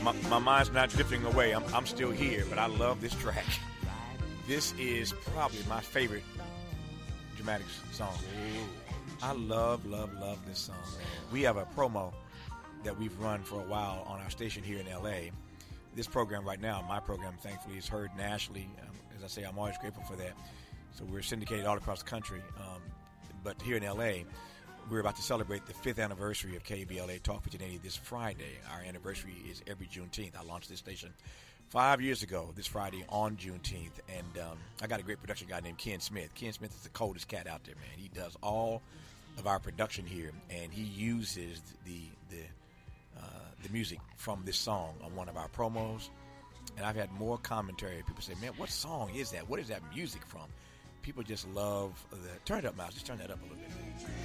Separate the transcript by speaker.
Speaker 1: My mind's not drifting away. I'm still here, but I love this track. This is probably my favorite Dramatics song. I love this song. We have a promo that we've run for a while on our station here in L.A. This program right now, my program, thankfully, is heard nationally. As I say, I'm always grateful for that. So we're syndicated all across the country. But here in L.A., we're about to celebrate the 5th anniversary of KBLA Talk 1580 this Friday. Our anniversary is every Juneteenth. I launched this station 5 years ago this Friday on Juneteenth. And I got a great production guy named Ken Smith. Ken Smith is the coldest cat out there, man. He does all of our production here, and he uses the music from this song on one of our promos. And I've had more commentary. People say, man, what song is that? What is that music from? People just love the... Turn it up, Miles. Just turn that up a little bit.